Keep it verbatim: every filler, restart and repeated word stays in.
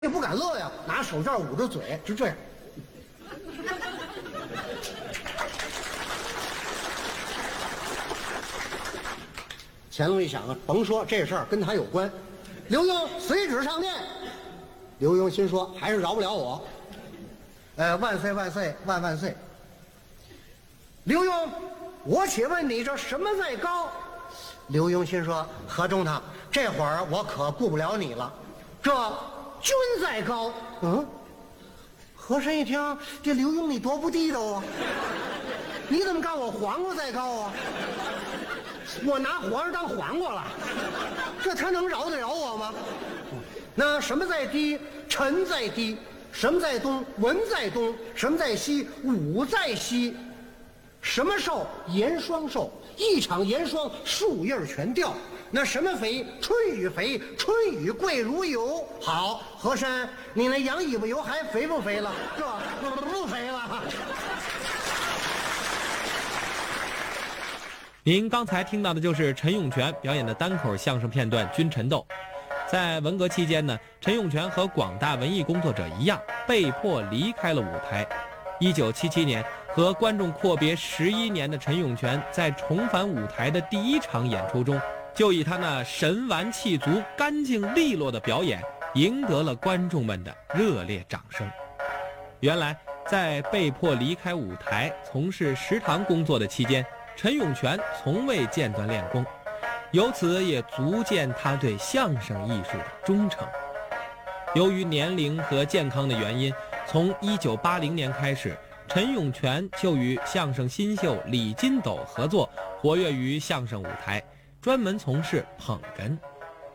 也不敢乐呀，拿手绢捂着嘴，就这样。乾隆一想啊，甭说这事儿跟他有关，刘墉随旨上殿。刘墉心说，还是饶不了我。呃，万岁万岁万万岁！刘墉，我且问你这什么在高？刘墉心说，何中堂，这会儿我可顾不了你了，这君在高。嗯，和珅一听，这刘墉你多不地道啊！你怎么告我黄瓜在高啊？我拿皇上当黄瓜了，这他能饶得了我吗？那什么在低？臣在低。什么在东？文在东。什么在西？武在西。什么寿？严霜寿。一场严霜，树叶全掉。那什么肥？春雨肥。春雨贵如油。好，和珅，你那羊尾巴油还肥不肥了？这不肥了。 您刚才听到的就是陈永泉表演的单口相声片段《君臣斗》。在文革期间呢，陈永泉和广大文艺工作者一样，被迫离开了舞台。一九七七年，和观众阔别十一年的陈永泉，在重返舞台的第一场演出中，就以他那神完气足、干净利落的表演，赢得了观众们的热烈掌声。原来，在被迫离开舞台、从事食堂工作的期间，陈永泉从未间断练功，由此也足见他对相声艺术的忠诚。由于年龄和健康的原因，从一九八零年开始，陈永泉就与相声新秀李金斗合作，活跃于相声舞台，专门从事捧哏。